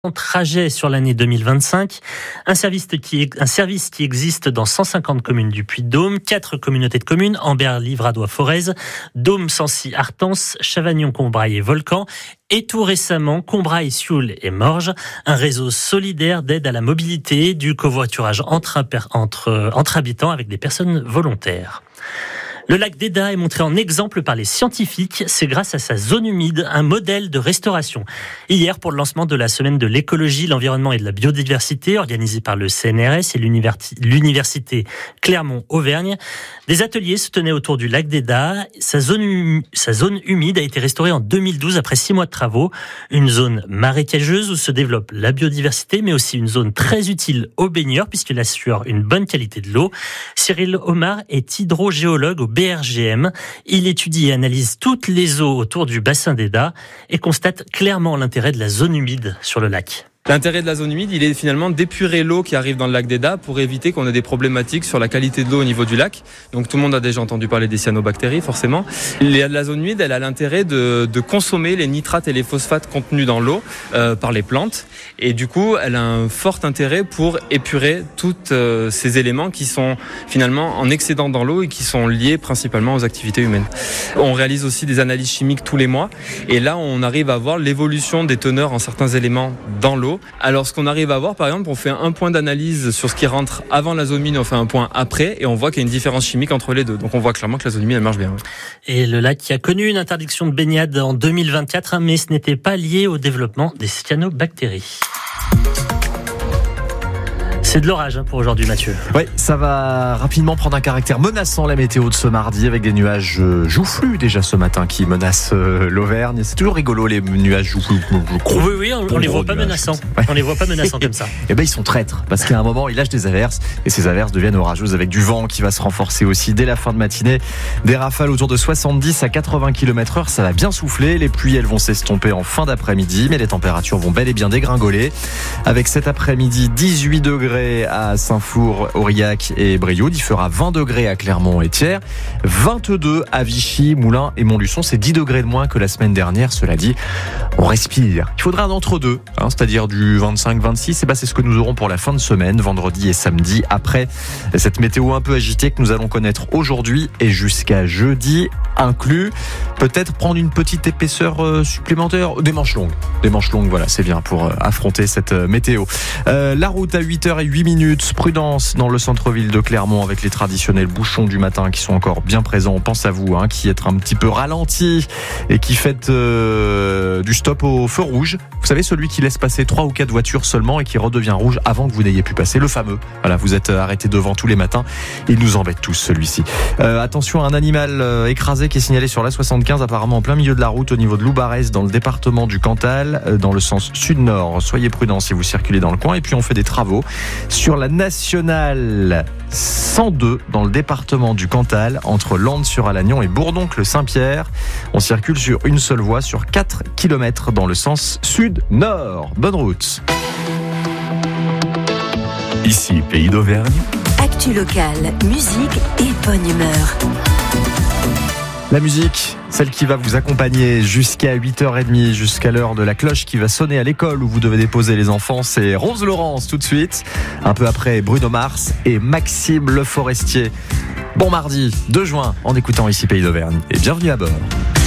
Trajet sur l'année 2025, un service qui existe dans 150 communes du Puy-de-Dôme, 4 communautés de communes, Ambert, Livradois, Forez, Dôme, Sancy, Artense, Chavagnon, Combrailles et Volcan, et tout récemment Combrailles, Sioule et Morges, un réseau solidaire d'aide à la mobilité, du covoiturage entre habitants avec des personnes volontaires. Le lac d'Eda est montré en exemple par les scientifiques. C'est grâce à sa zone humide, un modèle de restauration. Hier, pour le lancement de la semaine de l'écologie, l'environnement et de la biodiversité, organisée par le CNRS et l'université Clermont-Auvergne, des ateliers se tenaient autour du lac d'Eda. Sa zone humide a été restaurée en 2012 après 6 mois de travaux. Une zone marécageuse où se développe la biodiversité, mais aussi une zone très utile aux baigneurs puisqu'il assure une bonne qualité de l'eau. Cyril Omar est hydrogéologue au BRGM. Il étudie et analyse toutes les eaux autour du bassin d'Eda et constate clairement l'intérêt de la zone humide sur le lac. L'intérêt de la zone humide, il est finalement d'épurer l'eau qui arrive dans le lac d'Eda pour éviter qu'on ait des problématiques sur la qualité de l'eau au niveau du lac. Donc tout le monde a déjà entendu parler des cyanobactéries, forcément. La zone humide, elle a l'intérêt de consommer les nitrates et les phosphates contenus dans l'eau par les plantes. Et du coup, elle a un fort intérêt pour épurer tous ces éléments qui sont finalement en excédent dans l'eau et qui sont liés principalement aux activités humaines. On réalise aussi des analyses chimiques tous les mois. Et là, on arrive à voir l'évolution des teneurs en certains éléments dans l'eau. Alors ce qu'on arrive à voir, par exemple, on fait un point d'analyse sur ce qui rentre avant la zone humide, on fait un point après et on voit qu'il y a une différence chimique entre les deux. Donc on voit clairement que la zone humide elle marche bien. Oui. Et le lac qui a connu une interdiction de baignade en 2024, mais ce n'était pas lié au développement des cyanobactéries. C'est de l'orage pour aujourd'hui, Mathieu. Oui, ça va rapidement prendre un caractère menaçant, la météo de ce mardi, avec des nuages joufflus déjà ce matin qui menacent l'Auvergne. C'est toujours rigolo, les nuages joufflus. Oui, on les voit pas menaçants. Ouais. On les voit pas menaçants comme ça. Eh ben, ils sont traîtres, parce qu'à un moment, ils lâchent des averses, et ces averses deviennent orageuses avec du vent qui va se renforcer aussi dès la fin de matinée. Des rafales autour de 70 à 80 km/h, ça va bien souffler. Les pluies, elles vont s'estomper en fin d'après-midi, mais les températures vont bel et bien dégringoler. Avec cet après-midi, 18 degrés à Saint-Flour, Aurillac et Brioude. Il fera 20 degrés à Clermont et Thiers, 22 à Vichy, Moulins et Montluçon. C'est 10 degrés de moins que la semaine dernière. Cela dit, on respire. Il faudra un entre-deux, c'est-à-dire du 25-26. C'est ce que nous aurons pour la fin de semaine, vendredi et samedi, après cette météo un peu agitée que nous allons connaître aujourd'hui et jusqu'à jeudi inclus. Peut-être prendre une petite épaisseur supplémentaire, des manches longues, voilà, c'est bien pour affronter cette météo. La route à 8h08. Prudence dans le centre-ville de Clermont avec les traditionnels bouchons du matin qui sont encore bien présents. On pense à vous qui êtes un petit peu ralenti et qui faites du stop au feu rouge. Vous savez, celui qui laisse passer 3 ou 4 voitures seulement et qui redevient rouge avant que vous n'ayez pu passer, le fameux. Voilà, vous êtes arrêté devant tous les matins. Il nous embête tous, celui-ci. Attention à un animal écrasé qui est signalé sur la 75, apparemment en plein milieu de la route au niveau de Loubarez dans le département du Cantal, dans le sens sud-nord. Soyez prudents si vous circulez dans le coin. Et puis on fait des travaux sur la nationale 102 dans le département du Cantal entre Landes-sur-Alagnon et Bourdoncle-Saint-Pierre. On circule sur une seule voie sur 4 km dans le sens sud-nord. Bonne route. Ici, Pays d'Auvergne. Actu locale, musique et bonne humeur. La musique, celle qui va vous accompagner jusqu'à 8h30, jusqu'à l'heure de la cloche qui va sonner à l'école où vous devez déposer les enfants. C'est Rose Laurence tout de suite. Un peu après, Bruno Mars et Maxime Le Forestier. Bon mardi 2 juin en écoutant ici Pays d'Auvergne et bienvenue à bord.